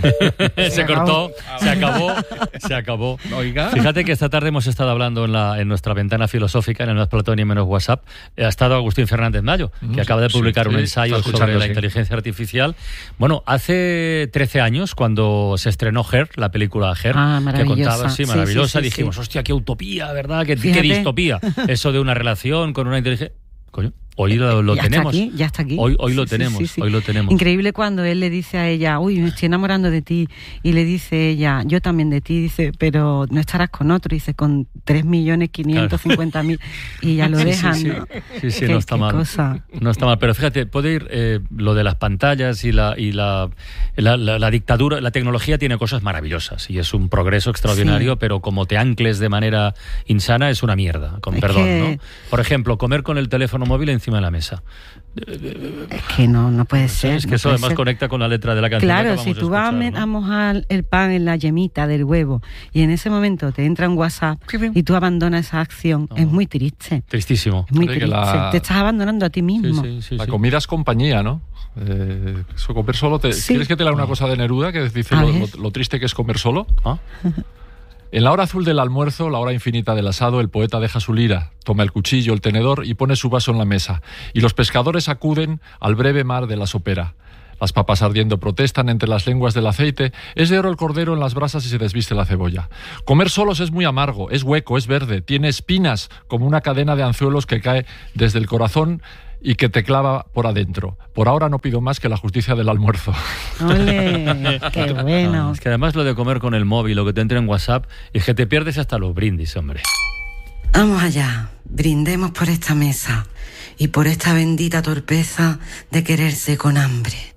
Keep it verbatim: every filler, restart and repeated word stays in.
Se cortó, se acabó, se acabó. Oiga. Fíjate que esta tarde hemos estado hablando en, la, en nuestra ventana filosófica, en el Más Platón y Menos WhatsApp. Ha estado Agustín Fernández Mayo, que mm, acaba de publicar sí, un ensayo sí, sobre la sí. inteligencia artificial. Bueno, hace trece años, cuando se estrenó Her, la película Her, ah, que contaba, sí, maravillosa, sí, sí, sí, dijimos, sí. hostia, qué utopía, ¿verdad? Qué, qué distopía. Eso de una relación con una inteligencia... Coño, hoy lo, lo ya tenemos. Está aquí, ya está aquí. Hoy, hoy lo sí, tenemos, sí, sí, sí. hoy lo tenemos. Increíble cuando él le dice a ella, uy, me estoy enamorando de ti. Y le dice ella, yo también de ti. Dice, pero no estarás con otro. Dice, con tres millones quinientos cincuenta mil. Y ya lo dejan, sí, sí, ¿no? Sí, sí, sí ¿Qué, no está mal. Cosa? No está mal. Pero fíjate, puede ir eh, lo de las pantallas y, la, y la, la, la, la dictadura. La tecnología tiene cosas maravillosas y es un progreso extraordinario, sí. pero como te ancles de manera insana es una mierda, con es perdón, que... ¿no? Por ejemplo, comer con el teléfono móvil encima de la mesa. Es que no, no puede ser. Es que no eso además ser. conecta con la letra de la canción. Claro, que si tú vas escuchar, a ¿no? mojar el pan en la yemita del huevo y en ese momento te entra un WhatsApp y tú abandonas esa acción, no. es muy triste. Tristísimo. Es muy triste. La... Te estás abandonando a ti mismo. Sí, sí, sí, la sí. comida es compañía, ¿no? Eh, eso, comer solo. Te... Sí. ¿Quieres que te lea una cosa de Neruda que dice lo, lo, lo triste que es comer solo? ¿Ah? En la hora azul del almuerzo, la hora infinita del asado, el poeta deja su lira, toma el cuchillo, el tenedor y pone su vaso en la mesa. Y los pescadores acuden al breve mar de la sopera. Las papas ardiendo protestan entre las lenguas del aceite. Es de oro el cordero en las brasas y se desviste la cebolla. Comer solos es muy amargo, es hueco, es verde, tiene espinas como una cadena de anzuelos que cae desde el corazón y que te clava por adentro. Por ahora no pido más que la justicia del almuerzo. ¡Ole! ¡Qué bueno! No, es que además lo de comer con el móvil, lo que te entra en WhatsApp, es que te pierdes hasta los brindis, hombre. Vamos allá, brindemos por esta mesa y por esta bendita torpeza de quererse con hambre.